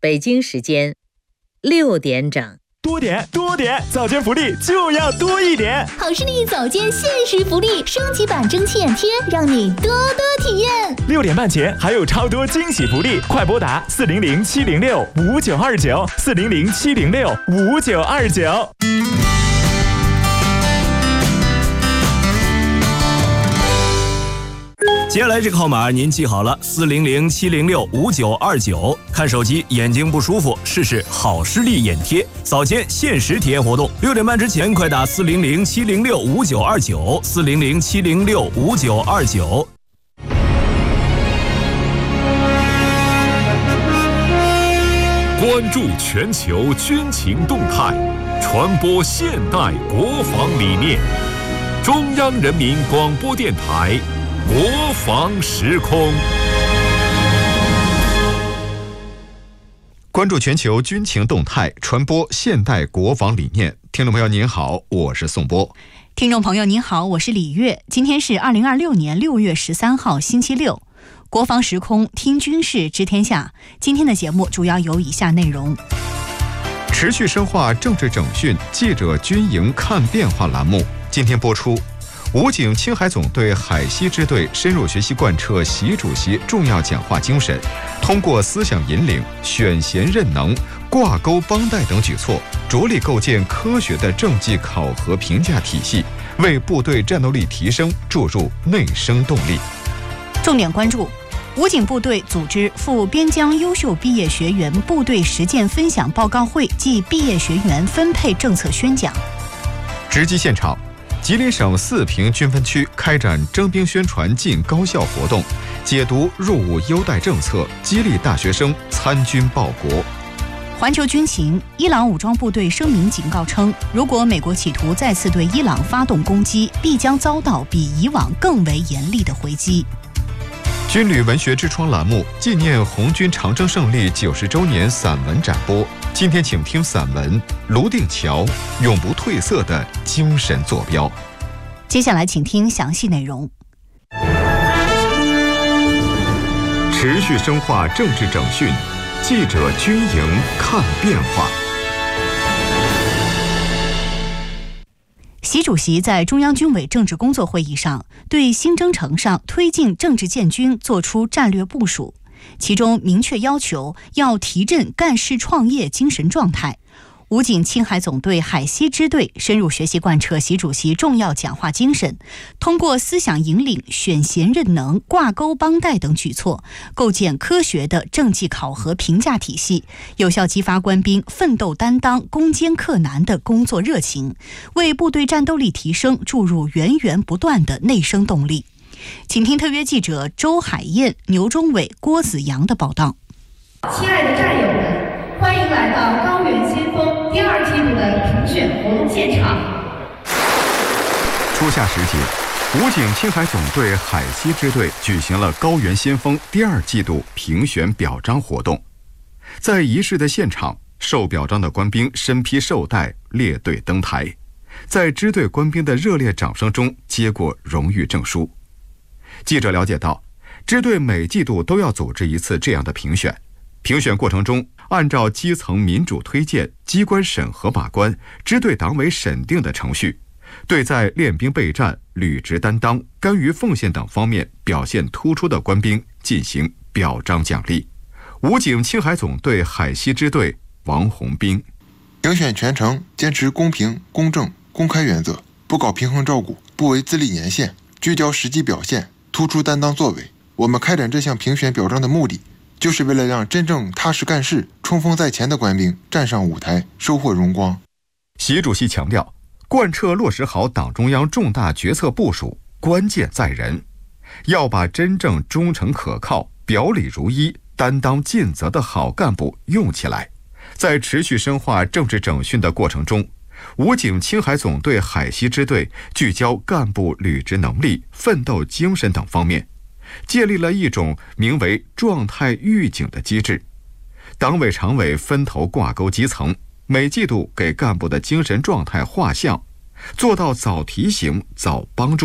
北京时间6点整。 多点，早间福利就要多一点。 好视力早间限时福利升级版蒸汽眼贴，让你多多体验。 6点半前还有超多惊喜福利，快拨打400-706-5929，400-706-5929。 接下来这个号码您记好了，400-706-5929。看手机眼睛不舒服，试试好视力眼贴，早间限时体验活动。6点半之前快打400-706-5929，400-706-5929。 关注全球军情动态，传播现代国防理念。中央人民广播电台国防时空。 关注全球军情动态，传播现代国防理念。听众朋友您好，我是宋波。 听众朋友您好，我是李月。今天是2026年6月13号星期六，国防时空听军事知天下。今天的节目主要有以下内容： 持续深化政治整训，记者军营看变化栏目今天播出。武警青海总队海西支队深入学习贯彻习主席重要讲话精神，通过思想引领、选贤任能、挂钩帮带等举措，着力构建科学的政绩考核评价体系，为部队战斗力提升注入内生动力。 重点关注武警部队组织赴边疆优秀毕业学员部队实践分享报告会暨毕业学员分配政策宣讲。 直击现场，吉林省四平军分区开展征兵宣传进高校活动，解读入伍优待政策，激励大学生参军报国。 环球军情，伊朗武装部队声明警告称，如果美国企图再次对伊朗发动攻击，必将遭到比以往更为严厉的回击。 军旅文学之窗栏目纪念红军长征胜利90周年散文展播，今天请听散文《卢定桥永不褪色的精神坐标》。 接下来请听详细内容。 持续深化政治整训，记者军营看变化。 习主席在中央军委政治工作会议上对新征程上推进政治建军作出战略部署，其中明确要求要提振干事创业精神状态。武警青海总队海西支队深入学习贯彻习主席重要讲话精神，通过思想引领、选贤任能、挂钩帮带等举措，构建科学的政绩考核评价体系，有效激发官兵奋斗担当、攻坚克难的工作热情，为部队战斗力提升注入源源不断的内生动力。请听特约记者周海燕、牛忠伟、郭子阳的报道。 亲爱的战友们，欢迎来到高原先锋第2季度的评选活动现场。 初夏时节，武警青海总队海西支队举行了高原先锋第2季度评选表彰活动。在仪式的现场，受表彰的官兵身披绶带列队登台，在支队官兵的热烈掌声中接过荣誉证书。记者了解到，支队每季度都要组织一次这样的评选，评选过程中按照基层民主推荐、机关审核把关、支队党委审定的程序，对在练兵备战、履职担当、甘于奉献等方面表现突出的官兵进行表彰奖励。武警青海总队海西支队王红兵： 评选全程坚持公平、公正、公开原则，不搞平衡照顾，不为资历年限，聚焦实际表现，突出担当作为。我们开展这项评选表彰的目的，就是为了让真正踏实干事、冲锋在前的官兵站上舞台，收获荣光。 习主席强调，贯彻落实好党中央重大决策部署，关键在人，要把真正忠诚可靠、表里如一、担当尽责的好干部用起来。在持续深化政治整训的过程中，武警青海总队海西支队聚焦干部履职能力、奋斗精神等方面，建立了一种名为状态预警的机制。党委常委分头挂钩基层，每季度给干部的精神状态画像，做到早提醒、早帮助。